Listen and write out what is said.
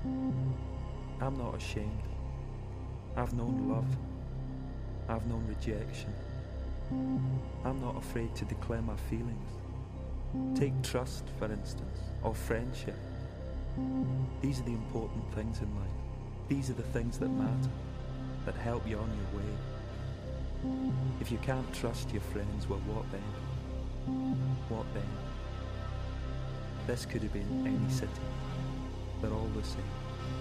I'm not ashamed. I've known love. I've known rejection. I'm not afraid to declare my feelings. Take trust, for instance, or friendship. These are the important things in life. These are the things that matter, that help you on your way. If you can't trust your friends, well, what then? What then? This could have been any city. They're all the same.